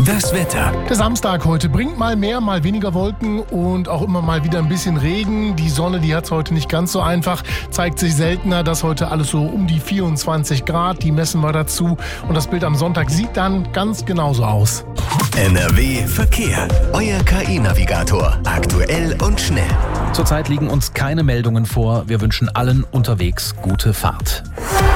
Das Wetter. Der Samstag heute bringt mal mehr, mal weniger Wolken und auch immer mal wieder ein bisschen Regen. Die Sonne, die hat es heute nicht ganz so einfach, zeigt sich seltener. Das heute alles so um die 24 Grad, die messen wir dazu. Und das Bild am Sonntag sieht dann ganz genauso aus. NRW Verkehr. Euer KI-Navigator. Aktuell und schnell. Zurzeit liegen uns keine Meldungen vor. Wir wünschen allen unterwegs gute Fahrt.